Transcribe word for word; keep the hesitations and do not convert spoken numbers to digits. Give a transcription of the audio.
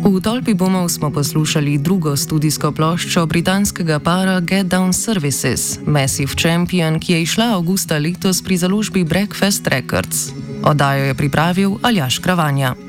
V Tolpi bomov smo poslušali drugo studijsko ploščo britanskega para Get Down Services, Massive Champion, ki je izšla avgusta letos pri založbi Breakfast Records. Oddajo je pripravil Aljaž Kravanja.